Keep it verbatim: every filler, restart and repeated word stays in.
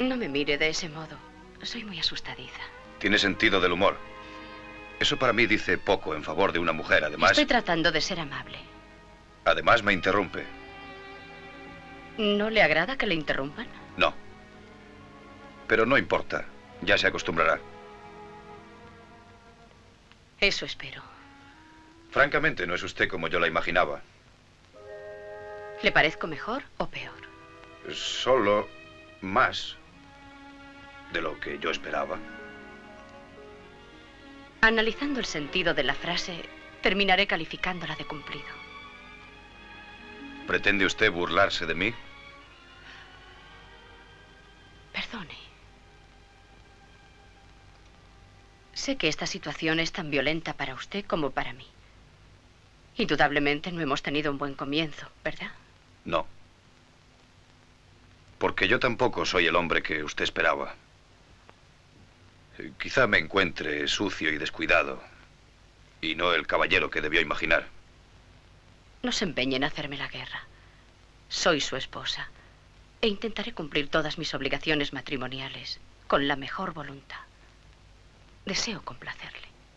No me mire de ese modo. Soy muy asustadiza. Tiene sentido del humor. Eso para mí dice poco en favor de una mujer, además... Estoy tratando de ser amable. Además me interrumpe. ¿No le agrada que le interrumpan? No. Pero no importa. Ya se acostumbrará. Eso espero. Francamente, no es usted como yo la imaginaba. ¿Le parezco mejor o peor? Solo más de lo que yo esperaba. Analizando el sentido de la frase, terminaré calificándola de cumplido. ¿Pretende usted burlarse de mí? Perdone. Sé que esta situación es tan violenta para usted como para mí. Indudablemente no hemos tenido un buen comienzo, ¿verdad? No. Porque yo tampoco soy el hombre que usted esperaba. Quizá me encuentre sucio y descuidado, y no el caballero que debió imaginar. No se empeñe en hacerme la guerra. Soy su esposa, e intentaré cumplir todas mis obligaciones matrimoniales con la mejor voluntad. Deseo complacerle.